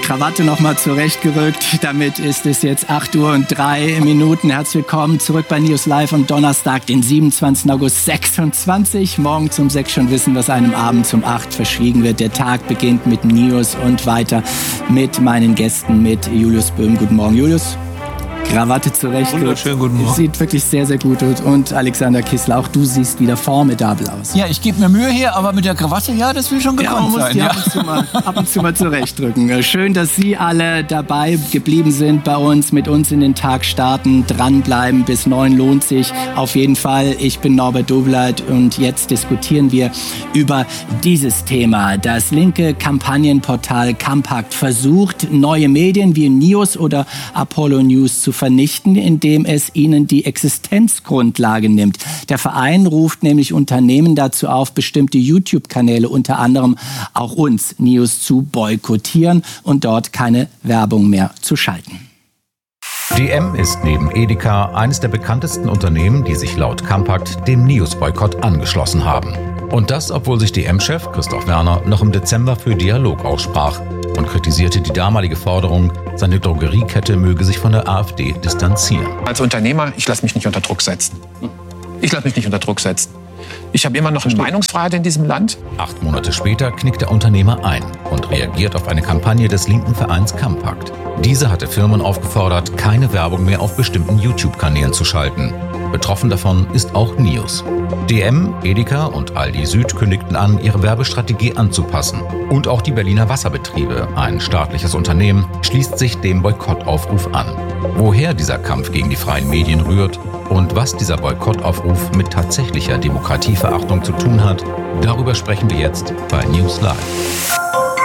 Krawatte nochmal zurechtgerückt. Damit ist es jetzt 8:03 Uhr. Herzlich willkommen zurück bei News Live am Donnerstag, den 27. August 26. Morgen um 6 schon wissen, was einem abends um 8 verschwiegen wird. Der Tag beginnt mit News und weiter mit meinen Gästen, mit Julius Böhm. Guten Morgen, Julius. Krawatte zurecht. Wunderschön, guten Morgen. Sieht wirklich sehr, sehr gut aus. Und Alexander Kissler, auch du siehst wieder formidabel aus. Ja, ich gebe mir Mühe hier, aber mit der Krawatte, ja, das will schon gekonnt sein. Ja, ab und zu mal zurechtdrücken. Schön, dass Sie alle dabei geblieben sind bei uns, mit uns in den Tag starten, dranbleiben. Bis 9 lohnt sich auf jeden Fall. Ich bin Norbert Dobleit und jetzt diskutieren wir über dieses Thema. Das linke Kampagnenportal Campact versucht, neue Medien wie News oder Apollo News zu vernichten, indem es ihnen die Existenzgrundlage nimmt. Der Verein ruft nämlich Unternehmen dazu auf, bestimmte YouTube-Kanäle, unter anderem auch uns, News, zu boykottieren und dort keine Werbung mehr zu schalten. DM ist neben Edeka eines der bekanntesten Unternehmen, die sich laut Campact dem News-Boykott angeschlossen haben. Und das, obwohl sich DM-Chef Christoph Werner noch im Dezember für Dialog aussprach und kritisierte die damalige Forderung, seine Drogeriekette möge sich von der AfD distanzieren. Als Unternehmer, ich lasse mich nicht unter Druck setzen. Ich lasse mich nicht unter Druck setzen. Ich habe immer noch eine Meinungsfreiheit in diesem Land. 8 Monate später knickt der Unternehmer ein und reagiert auf eine Kampagne des linken Vereins Campact. Diese hatte Firmen aufgefordert, keine Werbung mehr auf bestimmten YouTube-Kanälen zu schalten. Betroffen davon ist auch News. DM, Edeka und Aldi Süd kündigten an, ihre Werbestrategie anzupassen. Und auch die Berliner Wasserbetriebe, ein staatliches Unternehmen, schließt sich dem Boykottaufruf an. Woher dieser Kampf gegen die freien Medien rührt und was dieser Boykottaufruf mit tatsächlicher Demokratieverachtung zu tun hat, darüber sprechen wir jetzt bei News Live.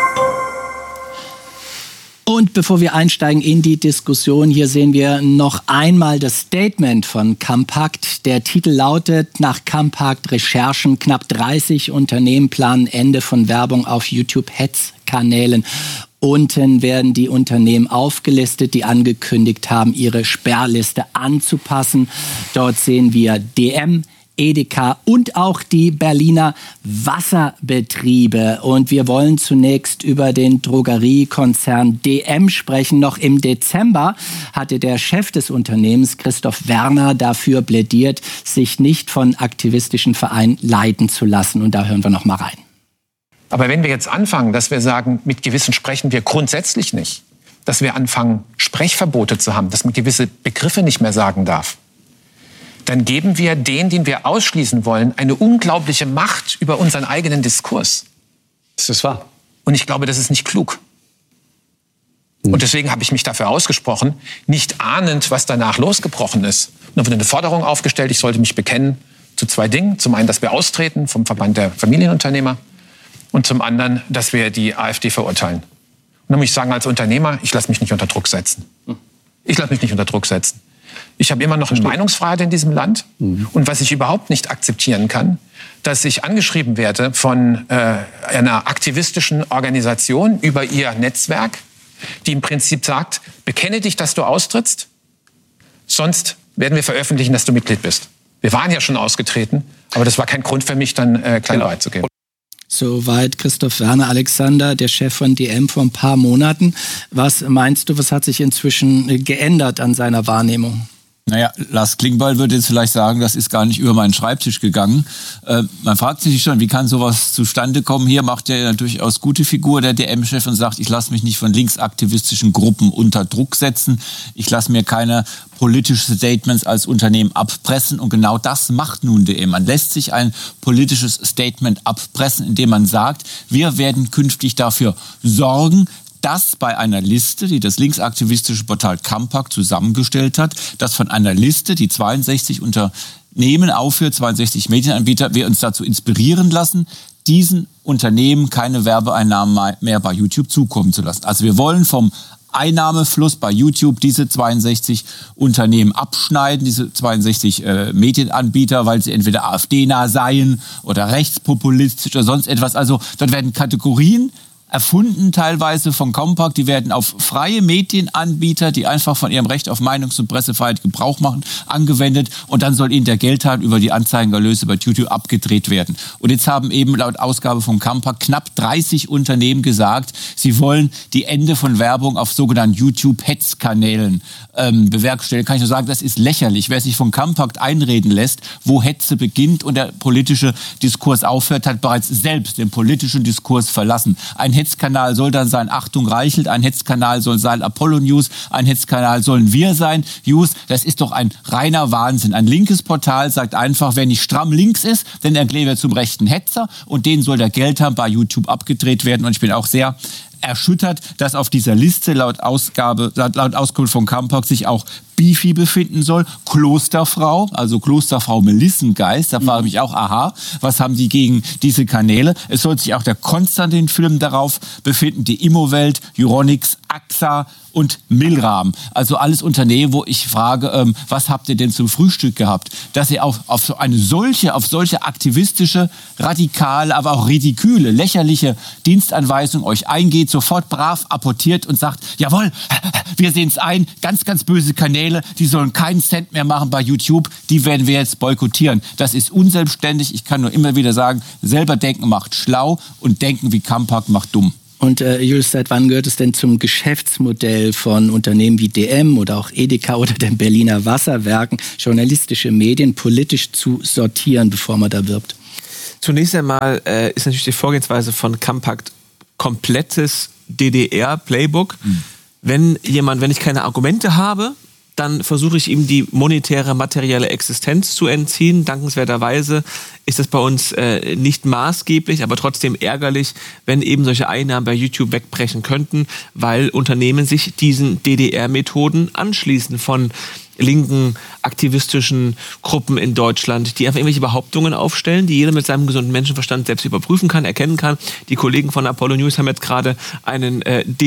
Und bevor wir einsteigen in die Diskussion, hier sehen wir noch einmal das Statement von Campact. Der Titel lautet: Nach Campact Recherchen knapp 30 Unternehmen planen Ende von Werbung auf YouTube-Hetzkanälen. Unten werden die Unternehmen aufgelistet, die angekündigt haben, ihre Sperrliste anzupassen. Dort sehen wir DM, Edeka und auch die Berliner Wasserbetriebe. Und wir wollen zunächst über den Drogeriekonzern DM sprechen. Noch im Dezember hatte der Chef des Unternehmens, Christoph Werner, dafür plädiert, sich nicht von aktivistischen Vereinen leiten zu lassen. Und da hören wir noch mal rein. Aber wenn wir jetzt anfangen, dass wir sagen, mit Gewissen sprechen wir grundsätzlich nicht, dass wir anfangen, Sprechverbote zu haben, dass man gewisse Begriffe nicht mehr sagen darf, dann geben wir denen, den wir ausschließen wollen, eine unglaubliche Macht über unseren eigenen Diskurs. Das ist wahr. Und ich glaube, das ist nicht klug. Und deswegen habe ich mich dafür ausgesprochen, nicht ahnend, was danach losgebrochen ist. Und dann wurde eine Forderung aufgestellt, ich sollte mich bekennen zu 2 Dingen. Zum einen, dass wir austreten vom Verband der Familienunternehmer und zum anderen, dass wir die AfD verurteilen. Und dann muss ich sagen, als Unternehmer, ich lasse mich nicht unter Druck setzen. Ich lasse mich nicht unter Druck setzen. Ich habe immer noch eine Meinungsfreiheit in diesem Land. Und was ich überhaupt nicht akzeptieren kann, dass ich angeschrieben werde von einer aktivistischen Organisation über ihr Netzwerk, die im Prinzip sagt, bekenne dich, dass du austrittst, sonst werden wir veröffentlichen, dass du Mitglied bist. Wir waren ja schon ausgetreten, aber das war kein Grund für mich, dann klein beizugeben. Soweit Christoph Werner. Alexander, der Chef von DM vor ein paar Monaten. Was meinst du, was hat sich inzwischen geändert an seiner Wahrnehmung? Naja, Lars Klingbeil würde jetzt vielleicht sagen, das ist gar nicht über meinen Schreibtisch gegangen. Man fragt sich schon, wie kann sowas zustande kommen? Hier macht er ja durchaus gute Figur, der DM-Chef, und sagt, ich lasse mich nicht von linksaktivistischen Gruppen unter Druck setzen. Ich lasse mir keine politischen Statements als Unternehmen abpressen. Und genau das macht nun DM. Man lässt sich ein politisches Statement abpressen, indem man sagt, wir werden künftig dafür sorgen, dass bei einer Liste, die das linksaktivistische Portal Campact zusammengestellt hat, dass von einer Liste, die 62 Unternehmen aufführt, 62 Medienanbieter, wir uns dazu inspirieren lassen, diesen Unternehmen keine Werbeeinnahmen mehr bei YouTube zukommen zu lassen. Also wir wollen vom Einnahmefluss bei YouTube diese 62 Unternehmen abschneiden, diese 62 Medienanbieter, weil sie entweder AfD-nah seien oder rechtspopulistisch oder sonst etwas. Also dort werden Kategorien erfunden teilweise von Compaq. Die werden auf freie Medienanbieter, die einfach von ihrem Recht auf Meinungs- und Pressefreiheit Gebrauch machen, angewendet. Und dann soll ihnen der Geldhahn über die Anzeigenerlöse bei YouTube abgedreht werden. Und jetzt haben eben laut Ausgabe von Compaq knapp 30 Unternehmen gesagt, sie wollen die Ende von Werbung auf sogenannten YouTube-Hetzkanälen bewerkstelligen. Kann ich nur sagen, das ist lächerlich. Wer sich von Compaq einreden lässt, wo Hetze beginnt und der politische Diskurs aufhört, hat bereits selbst den politischen Diskurs verlassen. Ein Hetzkanal soll dann sein Achtung Reichelt, ein Hetzkanal soll sein Apollo News, ein Hetzkanal sollen wir sein News. Das ist doch ein reiner Wahnsinn. Ein linkes Portal sagt einfach, wer nicht stramm links ist, dann erklären wir zum rechten Hetzer und den soll der Geldhahn bei YouTube abgedreht werden. Und ich bin auch sehr erschüttert, dass auf dieser Liste laut Auskunft von Compaq sich auch Beefy befinden soll, Klosterfrau, also Klosterfrau Melissengeist. Da frage ich mich auch, aha, was haben die gegen diese Kanäle? Es soll sich auch der Konstantin-Film darauf befinden, die Immowelt, Euronics, AXA und Milram. Also alles Unternehmen, wo ich frage, was habt ihr denn zum Frühstück gehabt? Dass ihr auch auf solche aktivistische, radikale, aber auch ridiküle, lächerliche Dienstanweisung euch eingeht, sofort brav apportiert und sagt, jawohl, wir sehen es ein, ganz, ganz böse Kanäle, die sollen keinen Cent mehr machen bei YouTube, die werden wir jetzt boykottieren. Das ist unselbstständig. Ich kann nur immer wieder sagen, selber denken macht schlau und denken wie Compaq macht dumm. Und Julius, seit wann gehört es denn zum Geschäftsmodell von Unternehmen wie DM oder auch Edeka oder den Berliner Wasserwerken, journalistische Medien politisch zu sortieren, bevor man da wirbt? Zunächst einmal ist natürlich die Vorgehensweise von Compaq komplettes DDR-Playbook. Wenn ich keine Argumente habe, dann versuche ich ihm die monetäre, materielle Existenz zu entziehen. Dankenswerterweise ist das bei uns nicht maßgeblich, aber trotzdem ärgerlich, wenn eben solche Einnahmen bei YouTube wegbrechen könnten, weil Unternehmen sich diesen DDR-Methoden anschließen von linken aktivistischen Gruppen in Deutschland, die einfach irgendwelche Behauptungen aufstellen, die jeder mit seinem gesunden Menschenverstand selbst überprüfen kann, erkennen kann. Die Kollegen von Apollo News haben jetzt gerade einen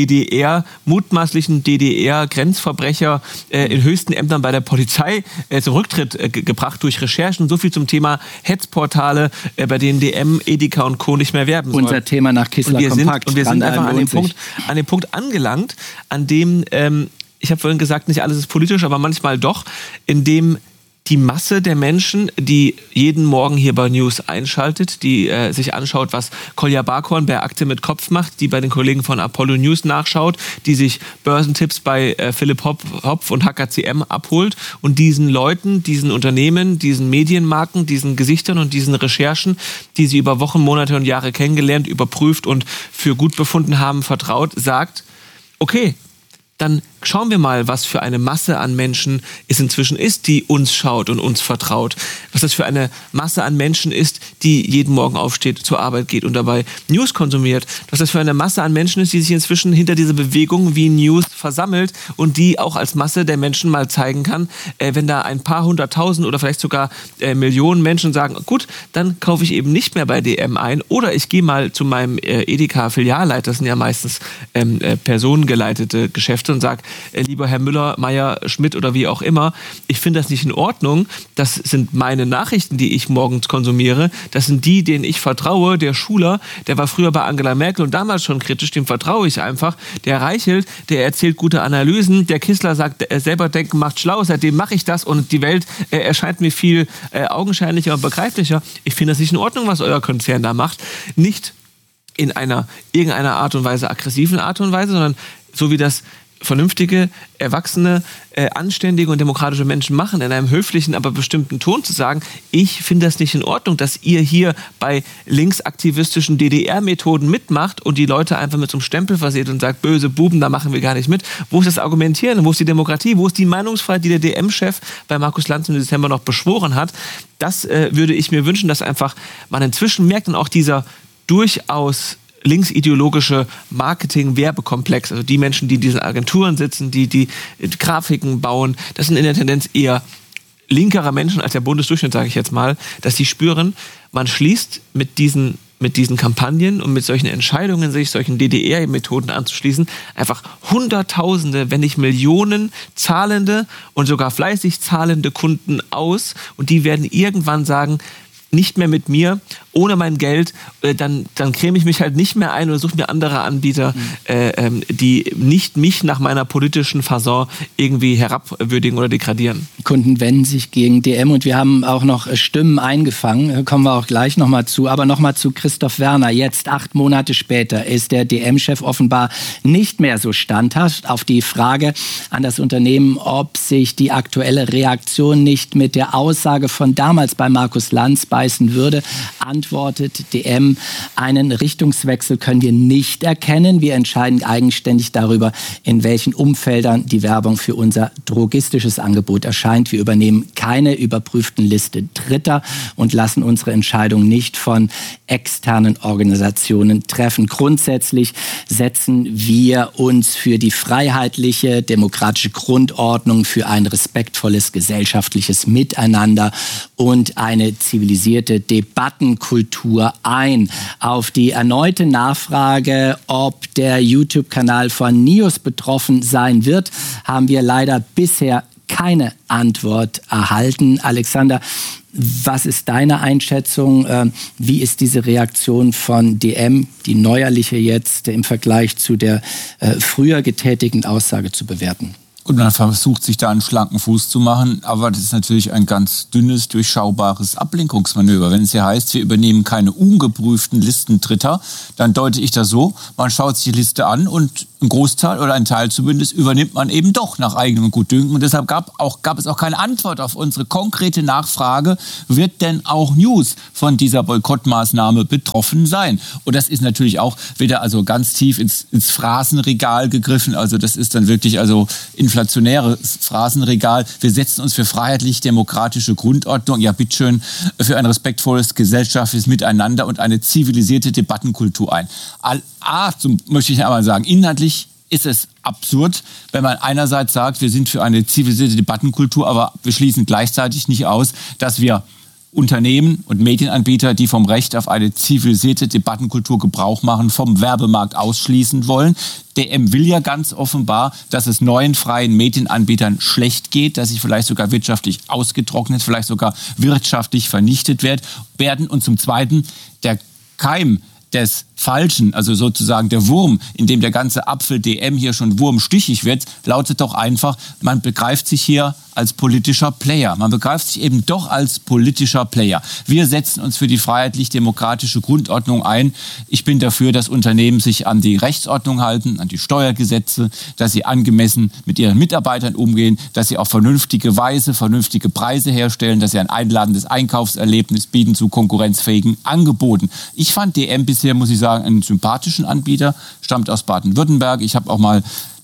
mutmaßlichen DDR-Grenzverbrecher in höchsten Ämtern bei der Polizei zum Rücktritt gebracht durch Recherchen. So viel zum Thema Hetzportale, bei denen DM, Edeka und Co. nicht mehr werben sollen. Unser Thema nach Kissler Kompakt. Und wir sind einfach an dem Punkt angelangt, an dem ich habe vorhin gesagt, nicht alles ist politisch, aber manchmal doch, in dem die Masse der Menschen, die jeden Morgen hier bei News einschaltet, die sich anschaut, was Kolja Barkhorn bei Akte mit Kopf macht, die bei den Kollegen von Apollo News nachschaut, die sich Börsentipps bei Philipp Hopf und HKCM abholt und diesen Leuten, diesen Unternehmen, diesen Medienmarken, diesen Gesichtern und diesen Recherchen, die sie über Wochen, Monate und Jahre kennengelernt, überprüft und für gut befunden haben, vertraut, sagt, okay, dann schauen wir mal, was für eine Masse an Menschen es inzwischen ist, die uns schaut und uns vertraut. Was das für eine Masse an Menschen ist, die jeden Morgen aufsteht, zur Arbeit geht und dabei News konsumiert. Was das für eine Masse an Menschen ist, die sich inzwischen hinter diese Bewegung wie News versammelt und die auch als Masse der Menschen mal zeigen kann, wenn da ein paar hunderttausend oder vielleicht sogar Millionen Menschen sagen, gut, dann kaufe ich eben nicht mehr bei DM ein oder ich gehe mal zu meinem Edeka-Filialleiter, das sind ja meistens personengeleitete Geschäfte, und sage, lieber Herr Müller, Meier, Schmidt oder wie auch immer, ich finde das nicht in Ordnung. Das sind meine Nachrichten, die ich morgens konsumiere. Das sind die, denen ich vertraue. Der Schuler, der war früher bei Angela Merkel und damals schon kritisch, dem vertraue ich einfach. Der Reichelt, der erzählt gute Analysen. Der Kissler sagt, selber denken macht schlau. Seitdem mache ich das und die Welt erscheint mir viel augenscheinlicher und begreiflicher. Ich finde das nicht in Ordnung, was euer Konzern da macht. Nicht in irgendeiner Art und Weise, aggressiven Art und Weise, sondern so wie das vernünftige, erwachsene, anständige und demokratische Menschen machen, in einem höflichen, aber bestimmten Ton zu sagen, ich finde das nicht in Ordnung, dass ihr hier bei linksaktivistischen DDR-Methoden mitmacht und die Leute einfach mit so einem Stempel verseht und sagt, böse Buben, da machen wir gar nicht mit. Wo ist das Argumentieren? Wo ist die Demokratie? Wo ist die Meinungsfreiheit, die der DM-Chef bei Markus Lanz im Dezember noch beschworen hat? Das würde ich mir wünschen, dass einfach man inzwischen merkt und auch dieser durchaus linksideologische Marketing-Werbekomplex, also die Menschen, die in diesen Agenturen sitzen, die Grafiken bauen, das sind in der Tendenz eher linkerer Menschen als der Bundesdurchschnitt, sage ich jetzt mal, dass sie spüren, man schließt mit diesen Kampagnen und mit solchen Entscheidungen, sich solchen DDR-Methoden anzuschließen, einfach Hunderttausende, wenn nicht Millionen zahlende und sogar fleißig zahlende Kunden aus und die werden irgendwann sagen, nicht mehr mit mir, ohne mein Geld, dann creme ich mich halt nicht mehr ein oder suche mir andere Anbieter, die nicht mich nach meiner politischen Fasson irgendwie herabwürdigen oder degradieren. Kunden wenden sich gegen DM und wir haben auch noch Stimmen eingefangen, kommen wir auch gleich nochmal zu. Aber nochmal zu Christoph Werner. Jetzt, 8 Monate später, ist der DM-Chef offenbar nicht mehr so standhaft. Auf die Frage an das Unternehmen, ob sich die aktuelle Reaktion nicht mit der Aussage von damals bei Markus Lanz beißen würde, antwortet DM, einen Richtungswechsel können wir nicht erkennen. Wir entscheiden eigenständig darüber, in welchen Umfeldern die Werbung für unser drogistisches Angebot erscheint. Wir übernehmen keine überprüften Liste Dritter und lassen unsere Entscheidung nicht von externen Organisationen treffen. Grundsätzlich setzen wir uns für die freiheitliche, demokratische Grundordnung, für ein respektvolles gesellschaftliches Miteinander und eine zivilisierte Debattenkultur ein. Auf die erneute Nachfrage, ob der YouTube-Kanal von NIOS betroffen sein wird, haben wir leider bisher keine Antwort erhalten. Alexander, was ist deine Einschätzung? Wie ist diese Reaktion von DM, die neuerliche jetzt, im Vergleich zu der früher getätigten Aussage zu bewerten? Und man versucht, sich da einen schlanken Fuß zu machen, aber das ist natürlich ein ganz dünnes, durchschaubares Ablenkungsmanöver. Wenn es ja heißt, wir übernehmen keine ungeprüften Listen Dritter, dann deute ich das so, man schaut sich die Liste an und ein Großteil oder ein Teil zumindest übernimmt man eben doch nach eigenem Gutdünken. Und deshalb gab es auch keine Antwort auf unsere konkrete Nachfrage, wird denn auch News von dieser Boykottmaßnahme betroffen sein? Und das ist natürlich auch wieder also ganz tief ins Phrasenregal gegriffen. Also das ist dann wirklich also inflationäres Phrasenregal. Wir setzen uns für freiheitlich-demokratische Grundordnung, ja bitteschön, für ein respektvolles gesellschaftliches Miteinander und eine zivilisierte Debattenkultur ein. Möchte ich einmal sagen, inhaltlich ist es absurd, wenn man einerseits sagt, wir sind für eine zivilisierte Debattenkultur, aber wir schließen gleichzeitig nicht aus, dass wir Unternehmen und Medienanbieter, die vom Recht auf eine zivilisierte Debattenkultur Gebrauch machen, vom Werbemarkt ausschließen wollen. DM will ja ganz offenbar, dass es neuen freien Medienanbietern schlecht geht, dass sie vielleicht sogar wirtschaftlich ausgetrocknet, vielleicht sogar wirtschaftlich vernichtet werden. Und zum Zweiten, der Keim des Falschen, also sozusagen der Wurm, in dem der ganze Apfel DM hier schon wurmstichig wird, lautet doch einfach, man begreift sich hier als politischer Player. Man begreift sich eben doch als politischer Player. Wir setzen uns für die freiheitlich-demokratische Grundordnung ein. Ich bin dafür, dass Unternehmen sich an die Rechtsordnung halten, an die Steuergesetze, dass sie angemessen mit ihren Mitarbeitern umgehen, dass sie auf vernünftige Weise vernünftige Preise herstellen, dass sie ein einladendes Einkaufserlebnis bieten zu konkurrenzfähigen Angeboten. Ich fand DM bisher, muss ich sagen, einen sympathischen Anbieter, stammt aus Baden-Württemberg. Ich habe auch mal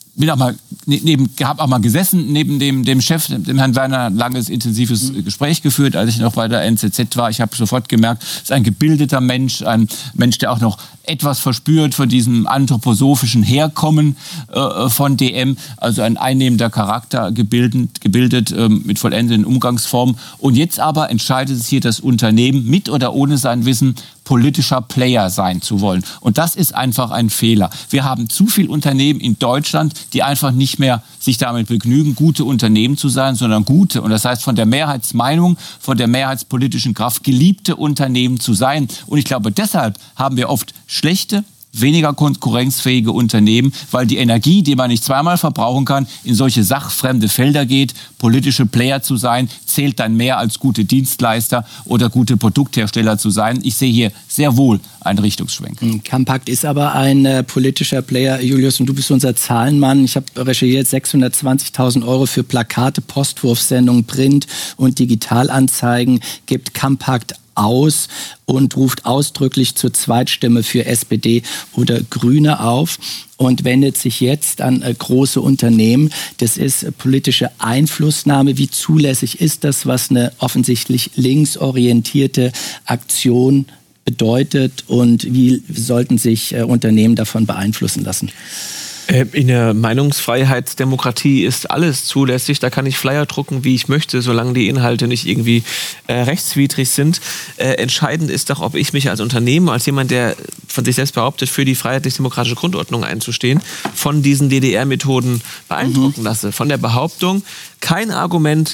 gesessen neben dem Chef, dem Herrn Werner, ein langes, intensives Gespräch geführt, als ich noch bei der NZZ war. Ich habe sofort gemerkt, es ist ein gebildeter Mensch, ein Mensch, der auch noch etwas verspürt von diesem anthroposophischen Herkommen von DM, also ein einnehmender Charakter, gebildet mit vollendeten Umgangsformen. Und jetzt aber entscheidet es hier das Unternehmen, mit oder ohne sein Wissen, politischer Player sein zu wollen. Und das ist einfach ein Fehler. Wir haben zu viele Unternehmen in Deutschland, die einfach nicht mehr sich damit begnügen, gute Unternehmen zu sein, sondern gute, und das heißt von der Mehrheitsmeinung, von der mehrheitspolitischen Kraft geliebte Unternehmen zu sein. Und ich glaube, deshalb haben wir oft schlechte, weniger konkurrenzfähige Unternehmen, weil die Energie, die man nicht zweimal verbrauchen kann, in solche sachfremde Felder geht. Politische Player zu sein, zählt dann mehr als gute Dienstleister oder gute Produkthersteller zu sein. Ich sehe hier sehr wohl einen Richtungsschwenk. Campact ist aber ein politischer Player, Julius, und du bist unser Zahlenmann. Ich habe recherchiert, 620.000 € für Plakate, Postwurfsendungen, Print- und Digitalanzeigen gibt Campact aus und ruft ausdrücklich zur Zweitstimme für SPD oder Grüne auf und wendet sich jetzt an große Unternehmen. Das ist politische Einflussnahme. Wie zulässig ist das, was eine offensichtlich linksorientierte Aktion bedeutet, und wie sollten sich Unternehmen davon beeinflussen lassen? In der Meinungsfreiheitsdemokratie ist alles zulässig. Da kann ich Flyer drucken, wie ich möchte, solange die Inhalte nicht irgendwie rechtswidrig sind. Entscheidend ist doch, ob ich mich als Unternehmen, als jemand, der von sich selbst behauptet, für die freiheitlich-demokratische Grundordnung einzustehen, von diesen DDR-Methoden beeindrucken lasse. Von der Behauptung, kein Argument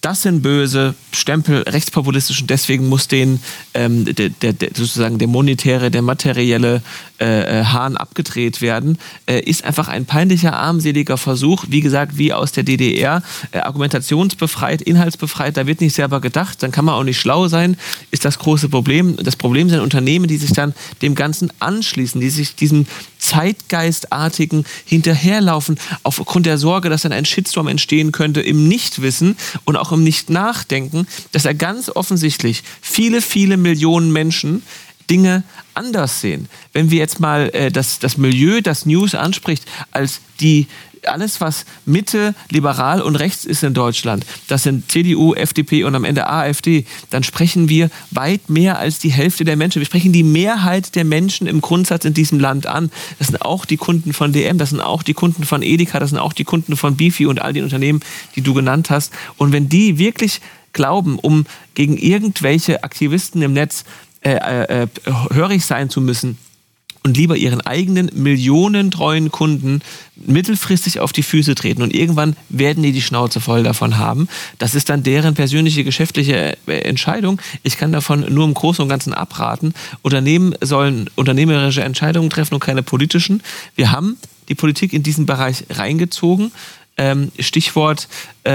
das sind böse, Stempel rechtspopulistisch und deswegen muss denen sozusagen der monetäre, der materielle Hahn abgedreht werden, ist einfach ein peinlicher, armseliger Versuch, wie gesagt, wie aus der DDR, argumentationsbefreit, inhaltsbefreit, da wird nicht selber gedacht, dann kann man auch nicht schlau sein, ist das große Problem. Das Problem sind Unternehmen, die sich dann dem Ganzen anschließen, die sich diesem zeitgeistartigen hinterherlaufen, aufgrund der Sorge, dass dann ein Shitstorm entstehen könnte, im Nichtwissen und auch im Nicht-Nachdenken, dass er ganz offensichtlich viele, viele Millionen Menschen Dinge anders sehen. Wenn wir jetzt mal das Milieu, das News anspricht, als alles, was Mitte, liberal und rechts ist in Deutschland, das sind CDU, FDP und am Ende AfD, dann sprechen wir weit mehr als die Hälfte der Menschen. Wir sprechen die Mehrheit der Menschen im Grundsatz in diesem Land an. Das sind auch die Kunden von DM, das sind auch die Kunden von Edeka, das sind auch die Kunden von Beefy und all den Unternehmen, die du genannt hast. Und wenn die wirklich glauben, um gegen irgendwelche Aktivisten im Netz hörig sein zu müssen, und lieber ihren eigenen millionentreuen Kunden mittelfristig auf die Füße treten und irgendwann werden die Schnauze voll davon haben. Das ist dann deren persönliche geschäftliche Entscheidung. Ich kann davon nur im Großen und Ganzen abraten. Unternehmen sollen unternehmerische Entscheidungen treffen und keine politischen. Wir haben die Politik in diesen Bereich reingezogen. Stichwort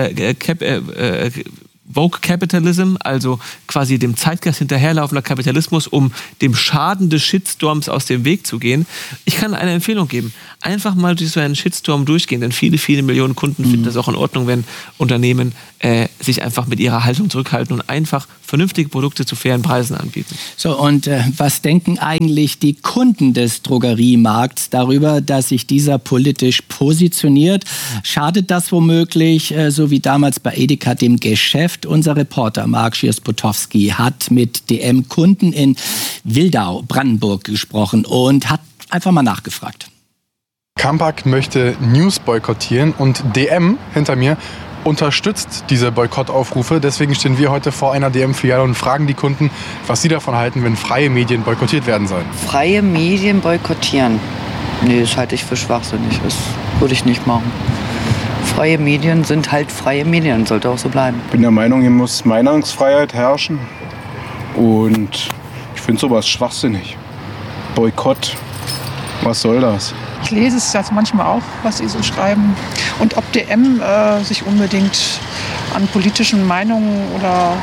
Woke Capitalism, also quasi dem Zeitgeist hinterherlaufender Kapitalismus, um dem Schaden des Shitstorms aus dem Weg zu gehen. Ich kann eine Empfehlung geben. Einfach mal durch so einen Shitstorm durchgehen, denn viele, viele Millionen Kunden finden das auch in Ordnung, wenn Unternehmen sich einfach mit ihrer Haltung zurückhalten und einfach vernünftige Produkte zu fairen Preisen anbieten. So, und was denken eigentlich die Kunden des Drogeriemarkts darüber, dass sich dieser politisch positioniert? Schadet das womöglich, so wie damals bei Edeka, dem Geschäft? Unser Reporter Marc Schiers-Potowski hat mit DM-Kunden in Wildau, Brandenburg gesprochen und hat einfach mal nachgefragt. Campact möchte News boykottieren und DM hinter mir unterstützt diese Boykottaufrufe. Deswegen stehen wir heute vor einer DM-Filiale und fragen die Kunden, was sie davon halten, wenn freie Medien boykottiert werden sollen. Freie Medien boykottieren? Nee, das halte ich für schwachsinnig. Das würde ich nicht machen. Freie Medien sind halt freie Medien, sollte auch so bleiben. Ich bin der Meinung, hier muss Meinungsfreiheit herrschen. Und ich finde sowas schwachsinnig. Boykott, was soll das? Ich lese es jetzt manchmal auch, was sie so schreiben. Und ob DM sich unbedingt an politischen Meinungen oder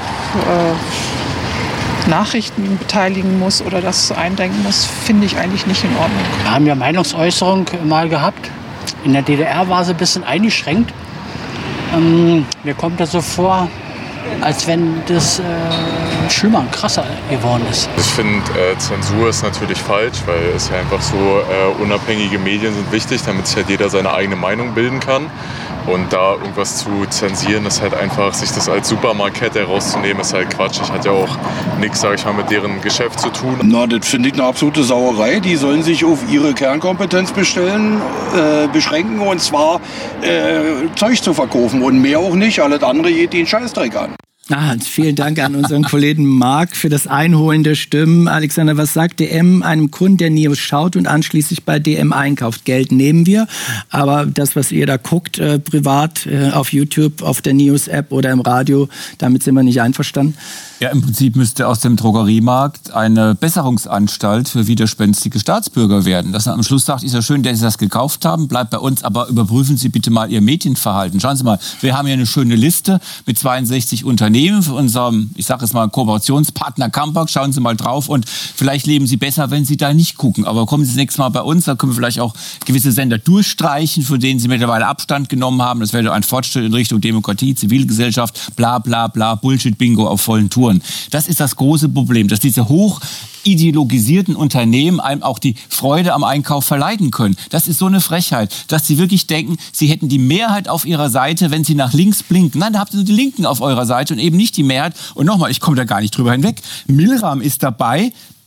Nachrichten beteiligen muss oder das eindenken muss, finde ich eigentlich nicht in Ordnung. Wir haben ja Meinungsäußerung mal gehabt. In der DDR war sie ein bisschen eingeschränkt. Mir kommt das so vor, als wenn das schlimmer und krasser geworden ist. Ich finde, Zensur ist natürlich falsch, weil es ja einfach so, unabhängige Medien sind wichtig, damit sich halt jeder seine eigene Meinung bilden kann. Und da irgendwas zu zensieren, ist halt einfach, sich das als Supermarktkette herauszunehmen, ist halt Quatsch. Ich hatte ja auch nichts, sage ich mal, mit deren Geschäft zu tun. Na, das finde ich eine absolute Sauerei. Die sollen sich auf ihre Kernkompetenz beschränken, und zwar Zeug zu verkaufen und mehr auch nicht. Alles andere geht den Scheißdreck an. Vielen Dank an unseren Kollegen Marc für das Einholen der Stimmen. Alexander, was sagt DM einem Kunden, der News schaut und anschließend bei DM einkauft? Geld nehmen wir, aber das, was ihr da guckt, privat auf YouTube, auf der News-App oder im Radio, damit sind wir nicht einverstanden? Ja, im Prinzip müsste aus dem Drogeriemarkt eine Besserungsanstalt für widerspenstige Staatsbürger werden. Dass man am Schluss sagt, ist ja schön, dass Sie das gekauft haben, bleibt bei uns, aber überprüfen Sie bitte mal Ihr Medienverhalten. Schauen Sie mal, wir haben hier eine schöne Liste mit 62 Unternehmen für unserem, ich sage es mal, Kooperationspartner Campact. Schauen Sie mal drauf und vielleicht leben Sie besser, wenn Sie da nicht gucken. Aber kommen Sie das nächste Mal bei uns, da können wir vielleicht auch gewisse Sender durchstreichen, von denen Sie mittlerweile Abstand genommen haben. Das wäre ein Fortschritt in Richtung Demokratie, Zivilgesellschaft, bla bla bla, Bullshit-Bingo auf vollen Touren. Das ist das große Problem, dass diese hoch ideologisierten Unternehmen einem auch die Freude am Einkauf verleiten können. Das ist so eine Frechheit, dass sie wirklich denken, sie hätten die Mehrheit auf ihrer Seite, wenn sie nach links blinken. Nein, da habt ihr nur die Linken auf eurer Seite und eben nicht die Mehrheit. Und nochmal, ich komme da gar nicht drüber hinweg. Milram ist dabei,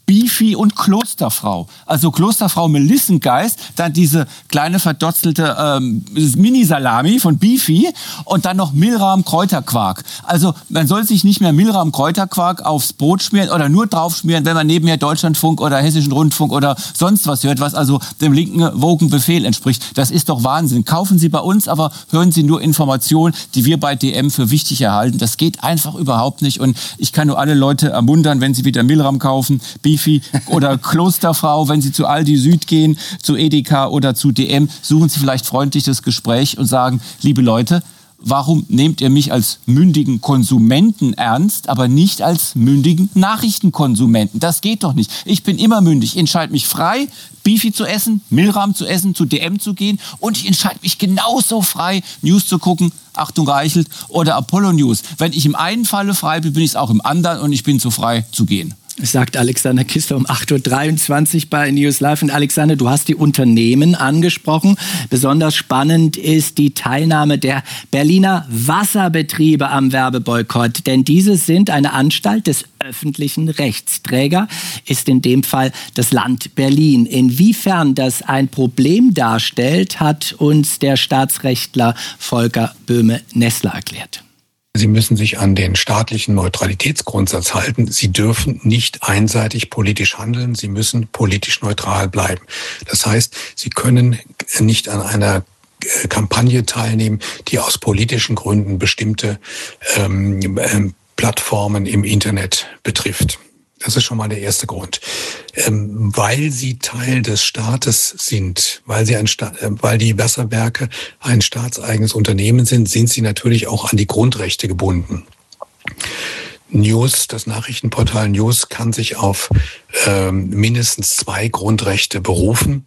Beefy und Klosterfrau. Also Klosterfrau Melissengeist, dann diese kleine verdotzelte Mini-Salami von Beefy und dann noch Milram Kräuterquark. Also man soll sich nicht mehr Milram Kräuterquark aufs Brot schmieren oder nur drauf schmieren, wenn man nebenher Deutschlandfunk oder Hessischen Rundfunk oder sonst was hört, was also dem linken Wogen-Befehl entspricht. Das ist doch Wahnsinn. Kaufen Sie bei uns, aber hören Sie nur Informationen, die wir bei DM für wichtig erhalten. Das geht einfach überhaupt nicht und ich kann nur alle Leute ermuntern, wenn sie wieder Milram kaufen, Beefy oder Klosterfrau, wenn Sie zu Aldi Süd gehen, zu Edeka oder zu DM, suchen Sie vielleicht freundlich das Gespräch und sagen, liebe Leute, warum nehmt ihr mich als mündigen Konsumenten ernst, aber nicht als mündigen Nachrichtenkonsumenten? Das geht doch nicht. Ich bin immer mündig. Ich entscheide mich frei, Beefy zu essen, Milram zu essen, zu DM zu gehen und ich entscheide mich genauso frei, News zu gucken, Achtung Reichelt, oder Apollo News. Wenn ich im einen Falle frei bin, bin ich es auch im anderen und ich bin so frei zu gehen. Sagt Alexander Kistler um 8.23 Uhr bei News Live. Und Alexander, du hast die Unternehmen angesprochen. Besonders spannend ist die Teilnahme der Berliner Wasserbetriebe am Werbeboykott. Denn diese sind eine Anstalt des öffentlichen Rechts. Träger ist in dem Fall das Land Berlin. Inwiefern das ein Problem darstellt, hat uns der Staatsrechtler Volker Böhme-Nessler erklärt. Sie müssen sich an den staatlichen Neutralitätsgrundsatz halten. Sie dürfen nicht einseitig politisch handeln. Sie müssen politisch neutral bleiben. Das heißt, Sie können nicht an einer Kampagne teilnehmen, die aus politischen Gründen bestimmte Plattformen im Internet betrifft. Das ist schon mal der erste Grund. Weil sie Teil des Staates sind, weil die Wasserwerke ein staatseigenes Unternehmen sind, sind sie natürlich auch an die Grundrechte gebunden. News, das Nachrichtenportal News kann sich auf mindestens 2 Grundrechte berufen.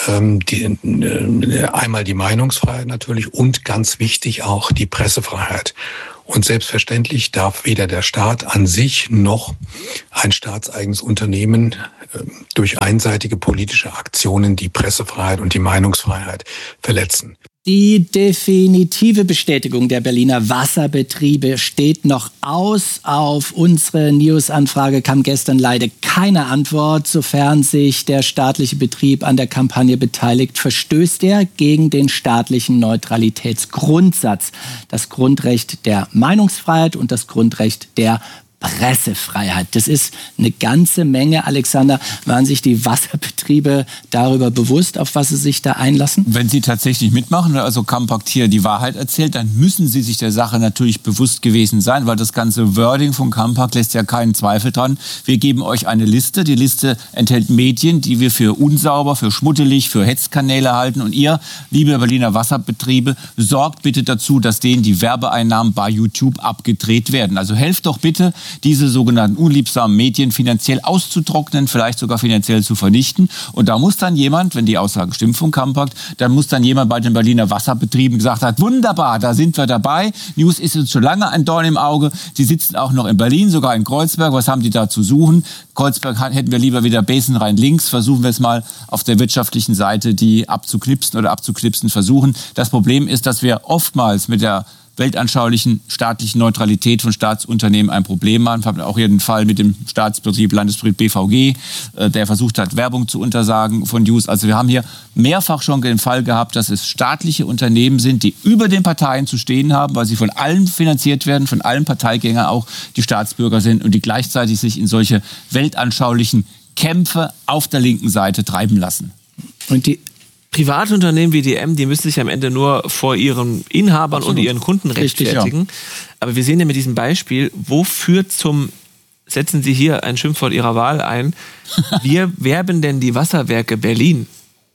Einmal die Meinungsfreiheit natürlich und ganz wichtig auch die Pressefreiheit. Und selbstverständlich darf weder der Staat an sich noch ein staatseigenes Unternehmen durch einseitige politische Aktionen die Pressefreiheit und die Meinungsfreiheit verletzen. Die definitive Bestätigung der Berliner Wasserbetriebe steht noch aus. Auf unsere News-Anfrage kam gestern leider keine Antwort. Sofern sich der staatliche Betrieb an der Kampagne beteiligt, verstößt er gegen den staatlichen Neutralitätsgrundsatz, das Grundrecht der Meinungsfreiheit und das Grundrecht der Pressefreiheit. Das ist eine ganze Menge. Alexander, waren sich die Wasserbetriebe darüber bewusst, auf was sie sich da einlassen? Wenn sie tatsächlich mitmachen, also Campact hier die Wahrheit erzählt, dann müssen sie sich der Sache natürlich bewusst gewesen sein, weil das ganze Wording von Campact lässt ja keinen Zweifel dran. Wir geben euch eine Liste. Die Liste enthält Medien, die wir für unsauber, für schmuddelig, für Hetzkanäle halten. Und ihr, liebe Berliner Wasserbetriebe, sorgt bitte dazu, dass denen die Werbeeinnahmen bei YouTube abgedreht werden. Also helft doch bitte, diese sogenannten unliebsamen Medien finanziell auszutrocknen, vielleicht sogar finanziell zu vernichten. Und da muss dann jemand, wenn die Aussagen stimmen von Campact, dann muss dann jemand bei den Berliner Wasserbetrieben gesagt haben, wunderbar, da sind wir dabei. News ist uns schon lange ein Dorn im Auge. Die sitzen auch noch in Berlin, sogar in Kreuzberg. Was haben die da zu suchen? Kreuzberg hätten wir lieber wieder Besenrein links. Versuchen wir es mal auf der wirtschaftlichen Seite, die abzuknipsen oder abzuklipsen versuchen. Das Problem ist, dass wir oftmals mit der weltanschaulichen staatlichen Neutralität von Staatsunternehmen ein Problem haben. Wir haben auch hier den Fall mit dem Staatsbetrieb, Landesbetrieb BVG, der versucht hat, Werbung zu untersagen von News. Also wir haben hier mehrfach schon den Fall gehabt, dass es staatliche Unternehmen sind, die über den Parteien zu stehen haben, weil sie von allen finanziert werden, von allen Parteigängern auch die Staatsbürger sind und die gleichzeitig sich in solche weltanschaulichen Kämpfe auf der linken Seite treiben lassen. Und die private Unternehmen wie DM, die müssen sich am Ende nur vor ihren Inhabern und ihren Kunden rechtfertigen. Richtig, ja. Aber wir sehen ja mit diesem Beispiel, setzen Sie hier ein Schimpfwort Ihrer Wahl ein, wir werben denn die Wasserwerke Berlin?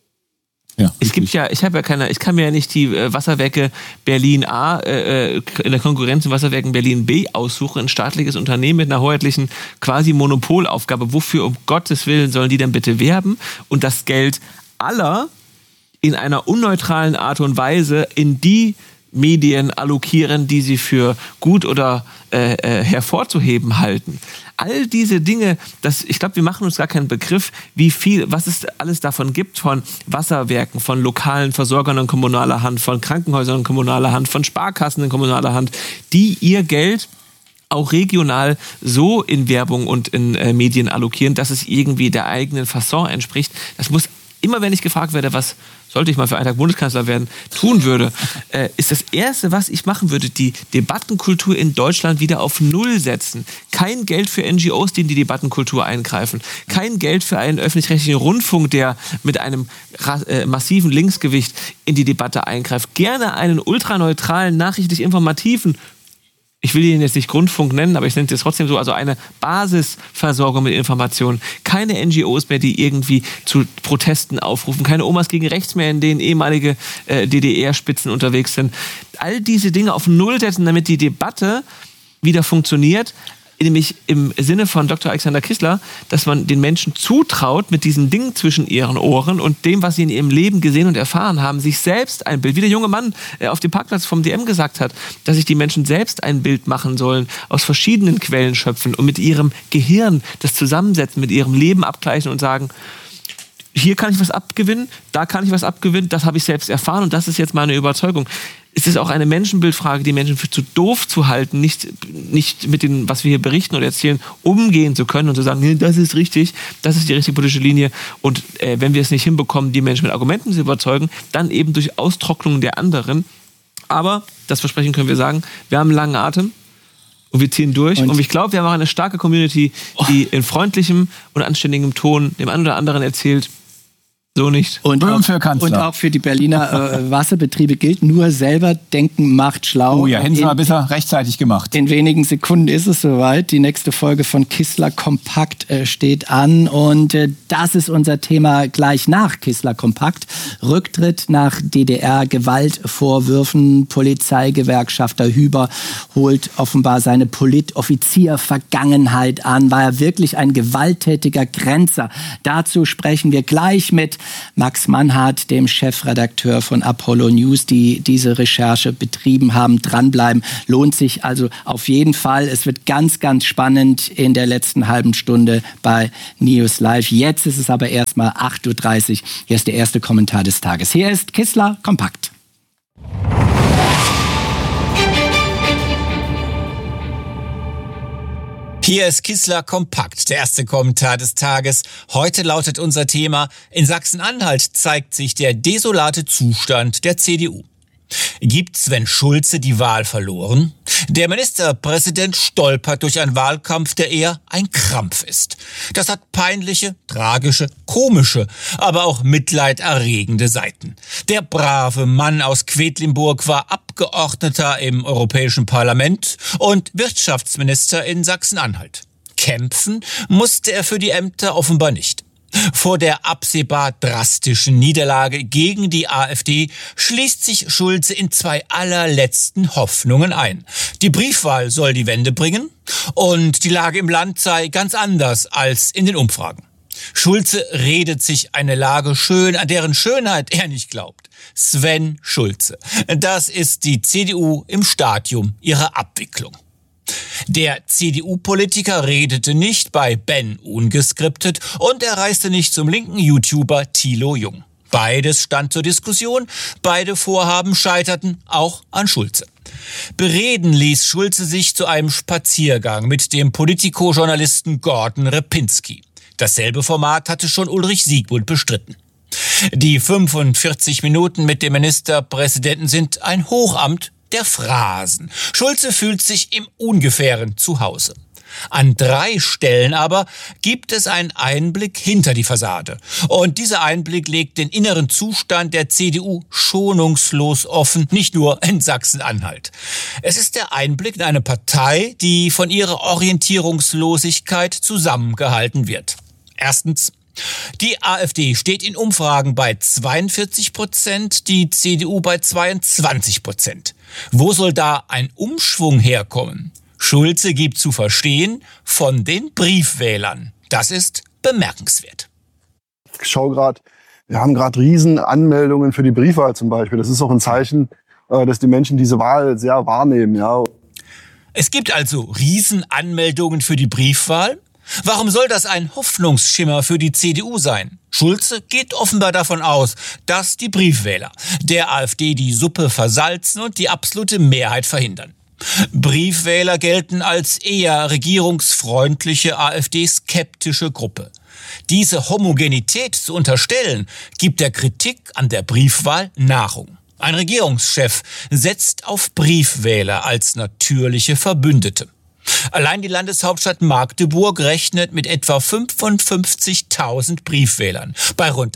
Ja, ich kann mir ja nicht die Wasserwerke Berlin A in der Konkurrenz zu Wasserwerken Berlin B aussuchen, ein staatliches Unternehmen mit einer hoheitlichen quasi Monopolaufgabe. Wofür um Gottes Willen sollen die denn bitte werben? Und das Geld aller in einer unneutralen Art und Weise in die Medien allokieren, die sie für gut oder hervorzuheben halten. All diese Dinge, ich glaube, wir machen uns gar keinen Begriff, was es alles davon gibt, von Wasserwerken, von lokalen Versorgern in kommunaler Hand, von Krankenhäusern in kommunaler Hand, von Sparkassen in kommunaler Hand, die ihr Geld auch regional so in Werbung und in Medien allokieren, dass es irgendwie der eigenen Fasson entspricht. Das muss immer, wenn ich gefragt werde, was sollte ich mal für einen Tag Bundeskanzler werden, tun würde, ist das Erste, was ich machen würde, die Debattenkultur in Deutschland wieder auf Null setzen. Kein Geld für NGOs, die in die Debattenkultur eingreifen. Kein Geld für einen öffentlich-rechtlichen Rundfunk, der mit einem massiven Linksgewicht in die Debatte eingreift. Gerne einen ultraneutralen, nachrichtlich informativen, ich will ihn jetzt nicht Grundfunk nennen, aber ich nenne es trotzdem so, also eine Basisversorgung mit Informationen. Keine NGOs mehr, die irgendwie zu Protesten aufrufen. Keine Omas gegen Rechts mehr, in denen ehemalige DDR-Spitzen unterwegs sind. All diese Dinge auf Null setzen, damit die Debatte wieder funktioniert. Nämlich im Sinne von Dr. Alexander Kissler, dass man den Menschen zutraut, mit diesem Ding zwischen ihren Ohren und dem, was sie in ihrem Leben gesehen und erfahren haben, sich selbst ein Bild, wie der junge Mann auf dem Parkplatz vom DM gesagt hat, dass sich die Menschen selbst ein Bild machen sollen, aus verschiedenen Quellen schöpfen und mit ihrem Gehirn das zusammensetzen, mit ihrem Leben abgleichen und sagen, hier kann ich was abgewinnen, da kann ich was abgewinnen, das habe ich selbst erfahren und das ist jetzt meine Überzeugung. Es ist auch eine Menschenbildfrage, die Menschen für zu doof zu halten, nicht mit dem, was wir hier berichten oder erzählen, umgehen zu können und zu sagen, nee, das ist richtig, das ist die richtige politische Linie. Und wenn wir es nicht hinbekommen, die Menschen mit Argumenten zu überzeugen, dann eben durch Austrocknung der anderen. Aber, das Versprechen können wir sagen, wir haben einen langen Atem. Und wir ziehen durch. Und ich glaube, wir haben auch eine starke Community, die in freundlichem und anständigem Ton dem einen oder anderen erzählt, so nicht. Und auch für die Berliner Wasserbetriebe gilt, nur selber denken macht schlau. Oh ja, hätten Sie mal besser rechtzeitig gemacht. In wenigen Sekunden ist es soweit. Die nächste Folge von Kissler Kompakt steht an. Und das ist unser Thema gleich nach Kissler Kompakt. Rücktritt nach DDR-Gewaltvorwürfen. Polizeigewerkschafter Hüber holt offenbar seine Politoffiziervergangenheit an. War er wirklich ein gewalttätiger Grenzer? Dazu sprechen wir gleich mit Max Mannhardt, dem Chefredakteur von Apollo News, die diese Recherche betrieben haben. Dranbleiben lohnt sich also auf jeden Fall. Es wird ganz, ganz spannend in der letzten halben Stunde bei News Live. Jetzt ist es aber erstmal 8.30 Uhr. Hier ist der erste Kommentar des Tages. Hier ist Kissler Kompakt. Hier ist Kissler Kompakt, der erste Kommentar des Tages. Heute lautet unser Thema: In Sachsen-Anhalt zeigt sich der desolate Zustand der CDU. Gibt Sven Schulze die Wahl verloren? Der Ministerpräsident stolpert durch einen Wahlkampf, der eher ein Krampf ist. Das hat peinliche, tragische, komische, aber auch mitleiderregende Seiten. Der brave Mann aus Quedlinburg war Abgeordneter im Europäischen Parlament und Wirtschaftsminister in Sachsen-Anhalt. Kämpfen musste er für die Ämter offenbar nicht. Vor der absehbar drastischen Niederlage gegen die AfD schließt sich Schulze in zwei allerletzten Hoffnungen ein. Die Briefwahl soll die Wende bringen und die Lage im Land sei ganz anders als in den Umfragen. Schulze redet sich eine Lage schön, an deren Schönheit er nicht glaubt. Sven Schulze. Das ist die CDU im Stadium ihrer Abwicklung. Der CDU-Politiker redete nicht bei Ben ungeskriptet und er reiste nicht zum linken YouTuber Thilo Jung. Beides stand zur Diskussion, beide Vorhaben scheiterten auch an Schulze. Bereden ließ Schulze sich zu einem Spaziergang mit dem Politico-Journalisten Gordon Repinski. Dasselbe Format hatte schon Ulrich Siegmund bestritten. Die 45 Minuten mit dem Ministerpräsidenten sind ein Hochamt der Phrasen. Schulze fühlt sich im Ungefähren zu Hause. An 3 Stellen aber gibt es einen Einblick hinter die Fassade. Und dieser Einblick legt den inneren Zustand der CDU schonungslos offen, nicht nur in Sachsen-Anhalt. Es ist der Einblick in eine Partei, die von ihrer Orientierungslosigkeit zusammengehalten wird. Erstens: Die AfD steht in Umfragen bei 42%, die CDU bei 22%. Wo soll da ein Umschwung herkommen? Schulze gibt zu verstehen, von den Briefwählern. Das ist bemerkenswert. Ich schaue gerade, wir haben gerade Riesenanmeldungen für die Briefwahl zum Beispiel. Das ist auch ein Zeichen, dass die Menschen diese Wahl sehr wahrnehmen. Ja. Es gibt also Riesenanmeldungen für die Briefwahl. Warum soll das ein Hoffnungsschimmer für die CDU sein? Schulze geht offenbar davon aus, dass die Briefwähler der AfD die Suppe versalzen und die absolute Mehrheit verhindern. Briefwähler gelten als eher regierungsfreundliche, AfD-skeptische Gruppe. Diese Homogenität zu unterstellen, gibt der Kritik an der Briefwahl Nahrung. Ein Regierungschef setzt auf Briefwähler als natürliche Verbündete. Allein die Landeshauptstadt Magdeburg rechnet mit etwa 55.000 Briefwählern bei rund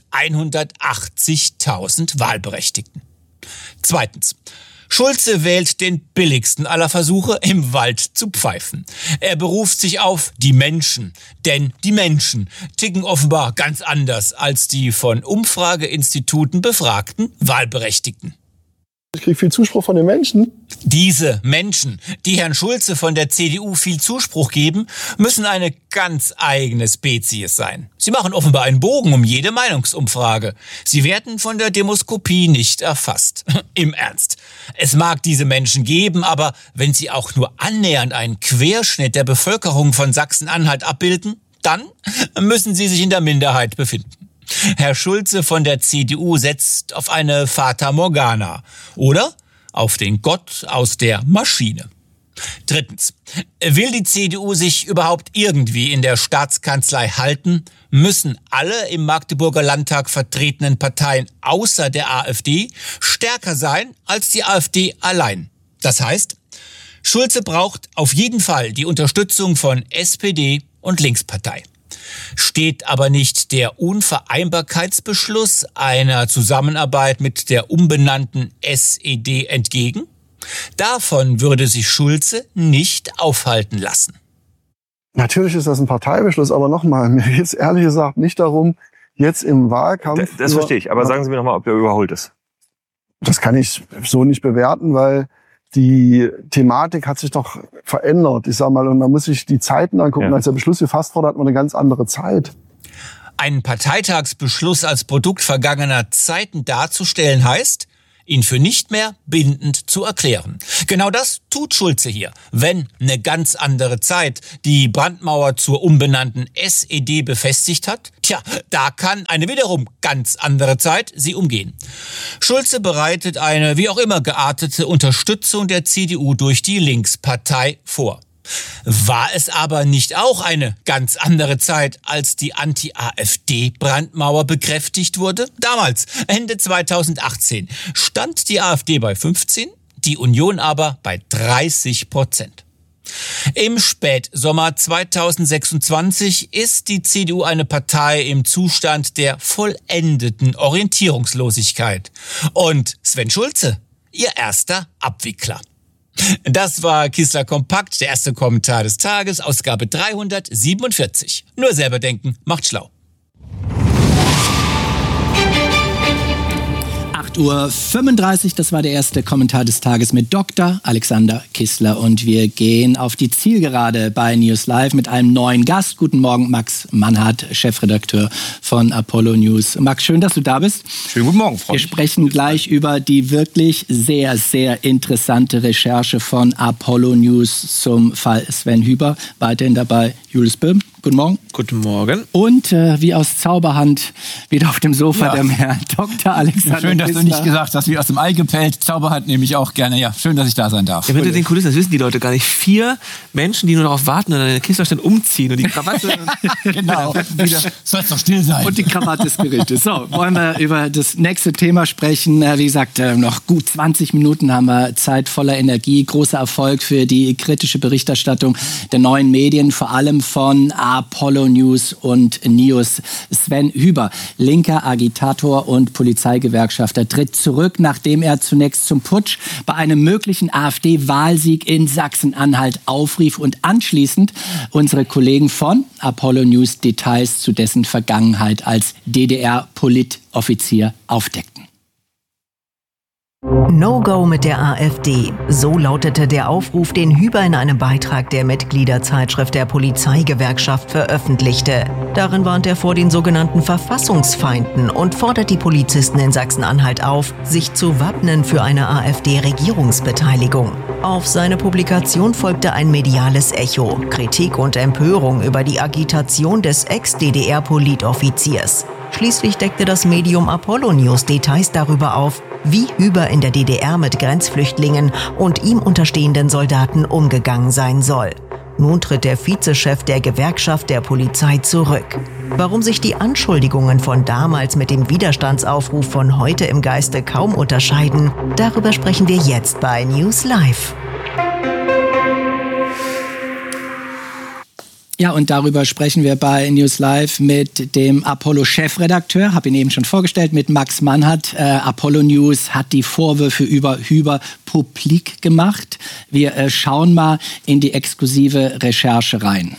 180.000 Wahlberechtigten. Zweitens. Schulze wählt den billigsten aller Versuche, im Wald zu pfeifen. Er beruft sich auf die Menschen, denn die Menschen ticken offenbar ganz anders als die von Umfrageinstituten befragten Wahlberechtigten. Ich kriege viel Zuspruch von den Menschen. Diese Menschen, die Herrn Schulze von der CDU viel Zuspruch geben, müssen eine ganz eigene Spezies sein. Sie machen offenbar einen Bogen um jede Meinungsumfrage. Sie werden von der Demoskopie nicht erfasst. Im Ernst. Es mag diese Menschen geben, aber wenn sie auch nur annähernd einen Querschnitt der Bevölkerung von Sachsen-Anhalt abbilden, dann müssen sie sich in der Minderheit befinden. Herr Schulze von der CDU setzt auf eine Fata Morgana oder auf den Gott aus der Maschine. Drittens. Will die CDU sich überhaupt irgendwie in der Staatskanzlei halten, müssen alle im Magdeburger Landtag vertretenen Parteien außer der AfD stärker sein als die AfD allein. Das heißt, Schulze braucht auf jeden Fall die Unterstützung von SPD und Linkspartei. Steht aber nicht der Unvereinbarkeitsbeschluss einer Zusammenarbeit mit der umbenannten SED entgegen? Davon würde sich Schulze nicht aufhalten lassen. Natürlich ist das ein Parteibeschluss, aber nochmal, mir geht es ehrlich gesagt nicht darum, jetzt im Wahlkampf... Das verstehe ich, aber sagen Sie mir nochmal, ob der überholt ist. Das kann ich so nicht bewerten, weil die Thematik hat sich doch verändert. Ich sag mal, und man muss sich die Zeiten angucken. Ja. Als der Beschluss gefasst wurde, hat man eine ganz andere Zeit. Einen Parteitagsbeschluss als Produkt vergangener Zeiten darzustellen heißt, ihn für nicht mehr bindend zu erklären. Genau das tut Schulze hier. Wenn eine ganz andere Zeit die Brandmauer zur umbenannten SED befestigt hat, da kann eine wiederum ganz andere Zeit sie umgehen. Schulze bereitet eine wie auch immer geartete Unterstützung der CDU durch die Linkspartei vor. War es aber nicht auch eine ganz andere Zeit, als die Anti-AfD-Brandmauer bekräftigt wurde? Damals, Ende 2018, stand die AfD bei 15%, die Union aber bei 30%. Im Spätsommer 2026 ist die CDU eine Partei im Zustand der vollendeten Orientierungslosigkeit. Und Sven Schulze, ihr erster Abwickler. Das war Kistler Kompakt, der erste Kommentar des Tages, Ausgabe 347. Nur selber denken, macht schlau. 8:35 Uhr, das war der erste Kommentar des Tages mit Dr. Alexander Kistler. Und wir gehen auf die Zielgerade bei News Live mit einem neuen Gast. Guten Morgen, Max Mannhardt, Chefredakteur von Apollo News. Max, schön, dass du da bist. Schönen guten Morgen, Freunde. Wir sprechen gleich über die wirklich sehr, sehr interessante Recherche von Apollo News zum Fall Sven Hüber. Weiterhin dabei Julius Böhm. Guten Morgen. Guten Morgen. Und wie aus Zauberhand wieder auf dem Sofa der Herr Dr. Alexander Schön, dass Kistler. du nicht gesagt hast, wie aus dem Ei gepellt. Zauberhand nehme ich auch gerne. Ja, schön, dass ich da sein darf. Ja, hinter den Kulissen, das wissen die Leute gar nicht. 4 Menschen, die nur darauf warten und eine Kistlerstein umziehen und die Krawatte... Genau. Soll es doch still sein. Und die Krawatte ist gerichtet. So, wollen wir über das nächste Thema sprechen. Wie gesagt, noch gut 20 Minuten haben wir Zeit, voller Energie. Großer Erfolg für die kritische Berichterstattung der neuen Medien, vor allem von Apollo News und News. Sven Hüber, linker Agitator und Polizeigewerkschafter, tritt zurück, nachdem er zunächst zum Putsch bei einem möglichen AfD-Wahlsieg in Sachsen-Anhalt aufrief und anschließend unsere Kollegen von Apollo News Details zu dessen Vergangenheit als DDR-Politoffizier aufdeckten. No-Go mit der AfD. So lautete der Aufruf, den Hüber in einem Beitrag der Mitgliederzeitschrift der Polizeigewerkschaft veröffentlichte. Darin warnt er vor den sogenannten Verfassungsfeinden und fordert die Polizisten in Sachsen-Anhalt auf, sich zu wappnen für eine AfD-Regierungsbeteiligung. Auf seine Publikation folgte ein mediales Echo, Kritik und Empörung über die Agitation des Ex-DDR-Politoffiziers. Schließlich deckte das Medium Apollo News Details darüber auf, wie Hüber in der DDR mit Grenzflüchtlingen und ihm unterstehenden Soldaten umgegangen sein soll. Nun tritt der Vizechef der Gewerkschaft der Polizei zurück. Warum sich die Anschuldigungen von damals mit dem Widerstandsaufruf von heute im Geiste kaum unterscheiden, darüber sprechen wir jetzt bei News Live. Ja, und darüber sprechen wir bei News Live mit dem Apollo-Chefredakteur, habe ihn eben schon vorgestellt, mit Max Mannhardt. Apollo News hat die Vorwürfe über Hüber publik gemacht. Wir schauen mal in die exklusive Recherche rein.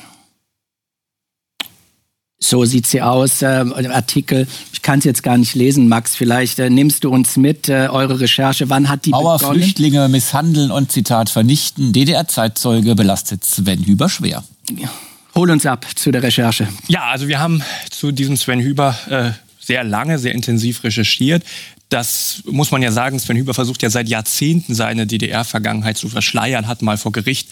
So sieht sie aus, Artikel. Ich kann es jetzt gar nicht lesen, Max. Vielleicht nimmst du uns mit, eure Recherche. Wann hat die begonnen? Mauerflüchtlinge misshandeln und, Zitat, vernichten. DDR-Zeitzeuge belastet Sven Hüber schwer. Ja. Hol uns ab zu der Recherche. Ja, also wir haben zu diesem Sven Hüber sehr lange, sehr intensiv recherchiert. Das muss man ja sagen, Sven Hüber versucht ja seit Jahrzehnten seine DDR-Vergangenheit zu verschleiern, hat mal vor Gericht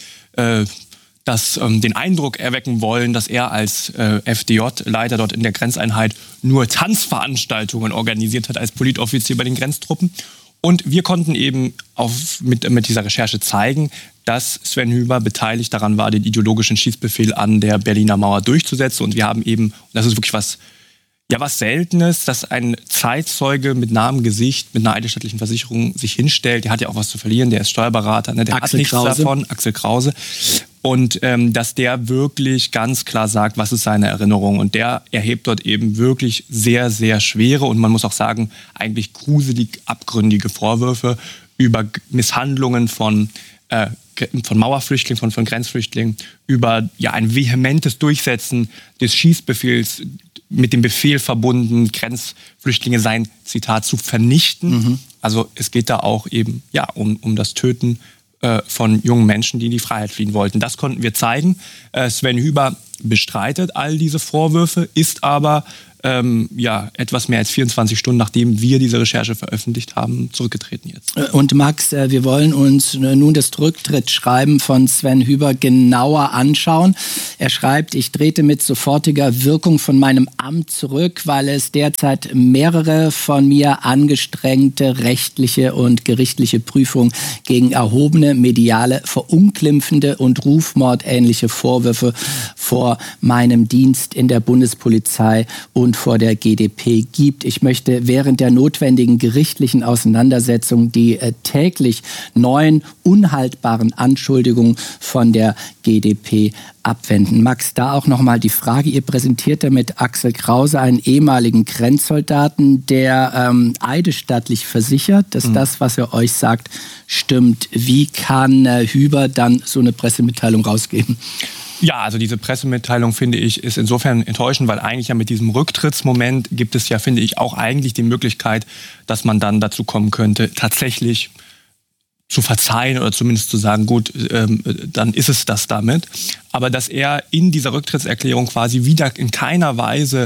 den Eindruck erwecken wollen, dass er als FDJ-Leiter dort in der Grenzeinheit nur Tanzveranstaltungen organisiert hat als Politoffizier bei den Grenztruppen. Und wir konnten eben mit dieser Recherche zeigen, dass Sven Hüber beteiligt daran war, den ideologischen Schießbefehl an der Berliner Mauer durchzusetzen. Und wir haben eben, und das ist wirklich was Seltenes, dass ein Zeitzeuge mit Namen, Gesicht, mit einer eidesstattlichen Versicherung sich hinstellt. Der hat ja auch was zu verlieren, der ist Steuerberater, ne? Der hat nichts davon, Axel Krause. Und dass der wirklich ganz klar sagt, was ist seine Erinnerung. Und der erhebt dort eben wirklich sehr, sehr schwere und man muss auch sagen, eigentlich gruselig abgründige Vorwürfe über Misshandlungen von Mauerflüchtlingen, von Grenzflüchtlingen, über ein vehementes Durchsetzen des Schießbefehls, mit dem Befehl verbunden, Grenzflüchtlinge seien, Zitat, zu vernichten. Mhm. Also es geht da auch eben um das Töten von jungen Menschen, die in die Freiheit fliehen wollten. Das konnten wir zeigen. Sven Hüber bestreitet all diese Vorwürfe, ist aber etwas mehr als 24 Stunden, nachdem wir diese Recherche veröffentlicht haben, zurückgetreten jetzt. Und Max, wir wollen uns nun das Rücktrittsschreiben von Sven Hüber genauer anschauen. Er schreibt, ich trete mit sofortiger Wirkung von meinem Amt zurück, weil es derzeit mehrere von mir angestrengte rechtliche und gerichtliche Prüfungen gegen erhobene mediale, verunglimpfende und rufmordähnliche Vorwürfe vor meinem Dienst in der Bundespolizei und vor der GdP gibt. Ich möchte während der notwendigen gerichtlichen Auseinandersetzung die täglich neuen, unhaltbaren Anschuldigungen von der GdP abwenden. Max, da auch nochmal die Frage, ihr präsentiert mit Axel Krause einen ehemaligen Grenzsoldaten, der eidesstattlich versichert, dass das, was er euch sagt, stimmt. Wie kann Hüber dann so eine Pressemitteilung rausgeben? Ja, also diese Pressemitteilung, finde ich, ist insofern enttäuschend, weil eigentlich ja mit diesem Rücktrittsmoment gibt es ja, finde ich, auch eigentlich die Möglichkeit, dass man dann dazu kommen könnte, tatsächlich zu verzeihen oder zumindest zu sagen, gut, dann ist es das damit. Aber dass er in dieser Rücktrittserklärung quasi wieder in keiner Weise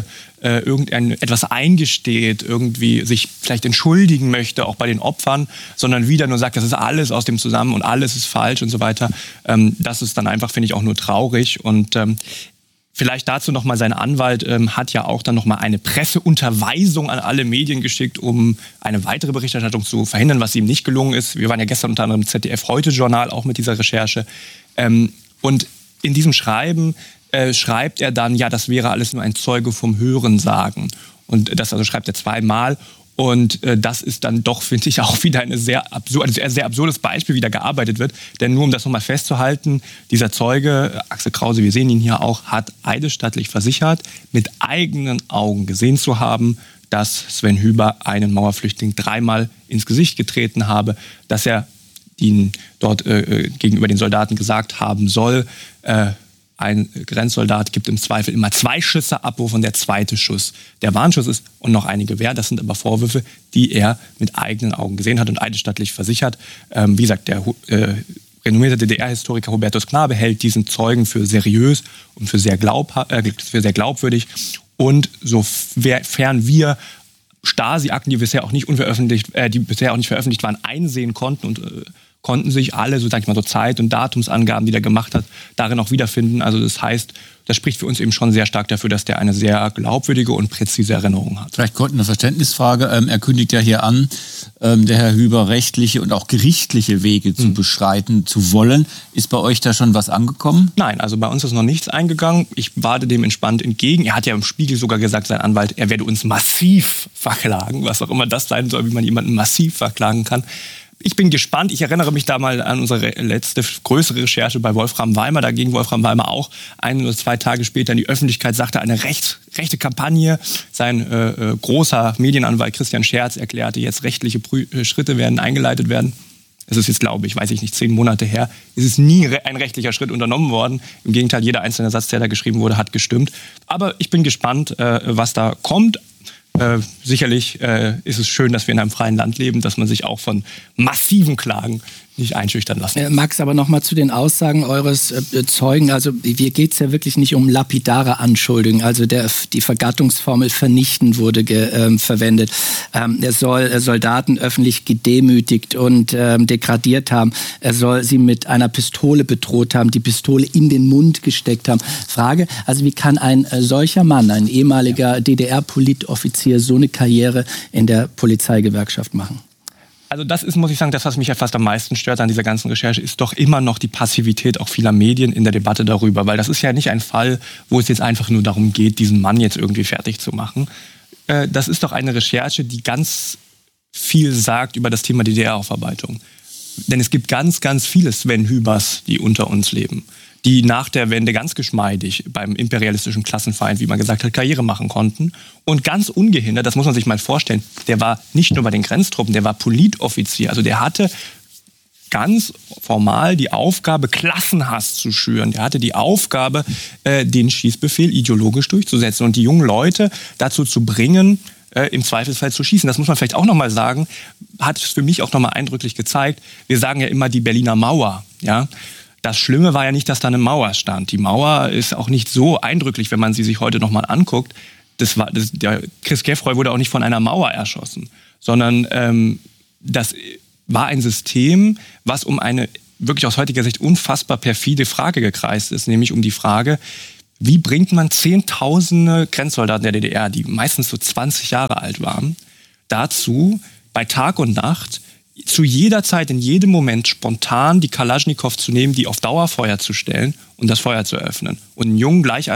etwas eingesteht, irgendwie sich vielleicht entschuldigen möchte, auch bei den Opfern, sondern wieder nur sagt, das ist alles aus dem Zusammen und alles ist falsch und so weiter. Das ist dann einfach, finde ich, auch nur traurig. Und vielleicht dazu nochmal, sein Anwalt hat ja auch dann nochmal eine Presseunterweisung an alle Medien geschickt, um eine weitere Berichterstattung zu verhindern, was ihm nicht gelungen ist. Wir waren ja gestern unter anderem im ZDF-Heute-Journal auch mit dieser Recherche. Und in diesem Schreiben schreibt er dann, ja, das wäre alles nur ein Zeuge vom Hörensagen. Und das also schreibt er zweimal. Und das ist dann doch, finde ich, auch wieder ein sehr absurdes Beispiel, wie da gearbeitet wird. Denn nur um das nochmal festzuhalten, dieser Zeuge, Axel Krause, wir sehen ihn hier auch, hat eidesstattlich versichert, mit eigenen Augen gesehen zu haben, dass Sven Hüber einen Mauerflüchtling 3-mal ins Gesicht getreten habe, dass er ihn dort gegenüber den Soldaten gesagt haben soll, ein Grenzsoldat gibt im Zweifel immer 2 Schüsse ab, wovon der 2. Schuss der Warnschuss ist und noch eine Gewehr. Das sind aber Vorwürfe, die er mit eigenen Augen gesehen hat und eidesstattlich versichert. Wie gesagt, der renommierte DDR-Historiker Hubertus Knabe hält diesen Zeugen für seriös und für sehr glaubwürdig. Und sofern wir Stasi-Akten, die bisher auch nicht veröffentlicht waren, einsehen konnten und konnten sich alle, so sag ich mal, so Zeit- und Datumsangaben, die der gemacht hat, darin auch wiederfinden. Also das heißt, das spricht für uns eben schon sehr stark dafür, dass der eine sehr glaubwürdige und präzise Erinnerung hat. Vielleicht kurz eine Verständnisfrage. Er kündigt ja hier an, der Herr Hüber rechtliche und auch gerichtliche Wege zu beschreiten zu wollen. Ist bei euch da schon was angekommen? Nein, also bei uns ist noch nichts eingegangen. Ich warte dem entspannt entgegen. Er hat ja im Spiegel sogar gesagt, sein Anwalt, er werde uns massiv verklagen, was auch immer das sein soll, wie man jemanden massiv verklagen kann. Ich bin gespannt. Ich erinnere mich da mal an unsere letzte größere Recherche bei Wolfram Weimer. Da ging Wolfram Weimer auch 1 oder 2 Tage später in die Öffentlichkeit, sagte eine rechte Kampagne. Sein großer Medienanwalt Christian Scherz erklärte, jetzt rechtliche Schritte werden eingeleitet werden. Das ist jetzt, glaube ich, weiß ich nicht, 10 Monate her. Es ist nie ein rechtlicher Schritt unternommen worden. Im Gegenteil, jeder einzelne Satz, der da geschrieben wurde, hat gestimmt. Aber ich bin gespannt, was da kommt. Sicherlich ist es schön, dass wir in einem freien Land leben, dass man sich auch von massiven Klagen nicht einschüchtern lassen. Max, aber noch mal zu den Aussagen eures Zeugen. Also hier geht es ja wirklich nicht um lapidare Anschuldigungen. Also die Vergattungsformel vernichten wurde verwendet. Er soll Soldaten öffentlich gedemütigt und degradiert haben. Er soll sie mit einer Pistole bedroht haben, die Pistole in den Mund gesteckt haben. Frage, also wie kann ein solcher Mann, ein ehemaliger DDR-Politoffizier, so eine Karriere in der Polizeigewerkschaft machen? Also das ist, muss ich sagen, das, was mich ja fast am meisten stört an dieser ganzen Recherche, ist doch immer noch die Passivität auch vieler Medien in der Debatte darüber. Weil das ist ja nicht ein Fall, wo es jetzt einfach nur darum geht, diesen Mann jetzt irgendwie fertig zu machen. Das ist doch eine Recherche, die ganz viel sagt über das Thema DDR-Aufarbeitung. Denn es gibt ganz, ganz viele Sven Hübers, die unter uns leben, die nach der Wende ganz geschmeidig beim imperialistischen Klassenfeind, wie man gesagt hat, Karriere machen konnten. Und ganz ungehindert, das muss man sich mal vorstellen, der war nicht nur bei den Grenztruppen, der war Politoffizier. Also der hatte ganz formal die Aufgabe, Klassenhass zu schüren. Der hatte die Aufgabe, den Schießbefehl ideologisch durchzusetzen und die jungen Leute dazu zu bringen, im Zweifelsfall zu schießen. Das muss man vielleicht auch noch mal sagen, hat es für mich auch noch mal eindrücklich gezeigt. Wir sagen ja immer die Berliner Mauer, ja. Das Schlimme war ja nicht, dass da eine Mauer stand. Die Mauer ist auch nicht so eindrücklich, wenn man sie sich heute noch mal anguckt. Der Chris Geffroy wurde auch nicht von einer Mauer erschossen, sondern das war ein System, was um eine wirklich aus heutiger Sicht unfassbar perfide Frage gekreist ist, nämlich um die Frage, wie bringt man Zehntausende Grenzsoldaten der DDR, die meistens so 20 Jahre alt waren, dazu, bei Tag und Nacht zu jeder Zeit, in jedem Moment spontan die Kalaschnikow zu nehmen, die auf Dauerfeuer zu stellen und das Feuer zu öffnen. Und einen jungen, gleichaltrigen